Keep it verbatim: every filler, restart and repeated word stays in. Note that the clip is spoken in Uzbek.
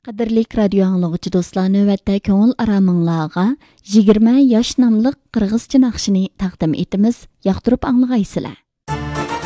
Qadirlik radio anglagıcı dostlar, növbətdə көңіл aramыңlarga yigirma yosh nomli qırğızcha naqshini taqdim etimiz. Yoqtirib anglag'aysizlar.